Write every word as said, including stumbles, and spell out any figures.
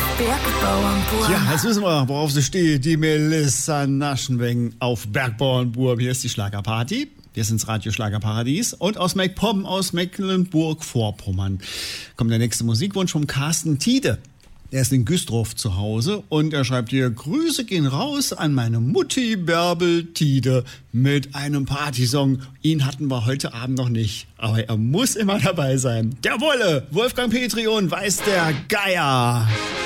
Bergbauernburm. Ja, jetzt wissen wir, worauf sie steht. Die Melissa Naschenweng auf Bergbauernburm. Hier ist die Schlagerparty. Wir sind das Radio Schlagerparadies. Und aus MacPom, aus Mecklenburg-Vorpommern, kommt der nächste Musikwunsch vom Carsten Tiede. Er ist in Güstrow zu Hause und er schreibt hier: Grüße gehen raus an meine Mutti Bärbel Tiede mit einem Partysong. Ihn hatten wir heute Abend noch nicht, aber er muss immer dabei sein. Der Wolle, Wolfgang Petri und Weiß der Geier.